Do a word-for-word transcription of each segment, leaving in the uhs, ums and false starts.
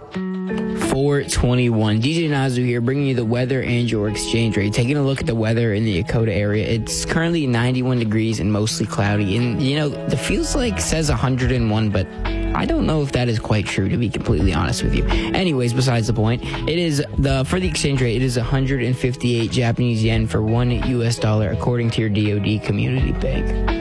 four twenty-one. D J Nazu here, bringing you the weather and your exchange rate. Taking a look at the weather in the Dakota area. It's currently ninety-one degrees and mostly cloudy. And, you know, the feels like says one hundred one, but I don't know if that is quite true, to be completely honest with you. Anyways, besides the point, it is the for the exchange rate, it is one hundred fifty-eight Japanese yen for one U S dollar, according to your D O D Community Bank.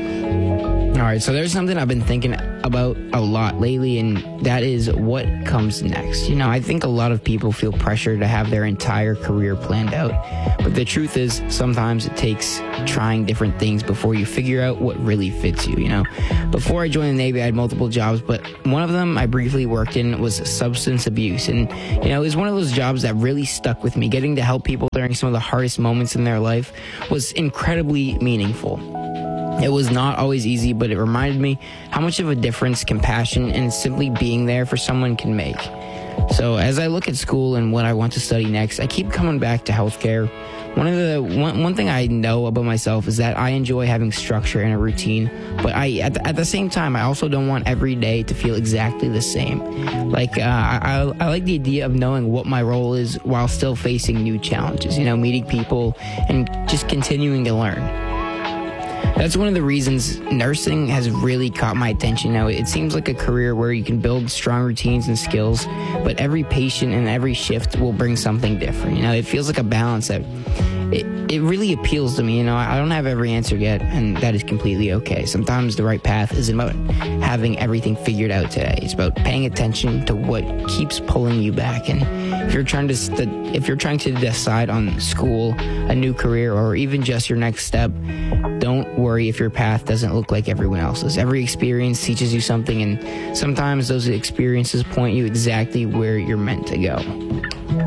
All right, so there's something I've been thinking about a lot lately, and that is what comes next. You know, I think a lot of people feel pressure to have their entire career planned out, but the truth is sometimes it takes trying different things before you figure out what really fits you, you know. Before I joined the Navy, I had multiple jobs, but one of them I briefly worked in was substance abuse, and, you know, it was one of those jobs that really stuck with me. Getting to help people during some of the hardest moments in their life was incredibly meaningful. It was not always easy, but it reminded me how much of a difference compassion and simply being there for someone can make. So as I look at school and what I want to study next, I keep coming back to healthcare. One of the one, one thing I know about myself is that I enjoy having structure and a routine, but I at the, at the same time I also don't want every day to feel exactly the same. Like uh, I, I like the idea of knowing what my role is while still facing new challenges. You know, meeting people and just continuing to learn. That's one of the reasons nursing has really caught my attention now. It seems like a career where you can build strong routines and skills, but every patient and every shift will bring something different. You know, it feels like a balance that it, it really appeals to me. You know, I don't have every answer yet, and that is completely okay. Sometimes the right path isn't about having everything figured out today. It's about paying attention to what keeps pulling you back. And if you're trying to st- if you're trying to decide on school, a new career, or even just your next step, don't worry if your path doesn't look like everyone else's. Every experience teaches you something, and sometimes those experiences point you exactly where you're meant to go.